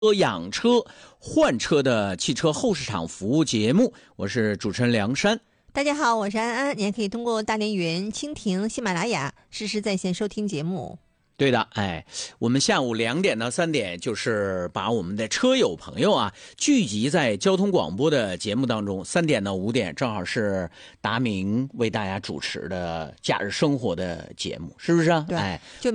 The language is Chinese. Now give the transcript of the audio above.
养车换车的汽车后市场服务节目，我是主持人梁山。 大家好，我是安安，你也可以通过大连云、蜻蜓、喜马拉雅实时在线收听节目。 对的，我们下午2点到3点就是把我们的车友朋友啊聚集在交通广播的节目当中，3点到5点正好是达明为大家主持的假日生活的节目，是不是啊？ 对，就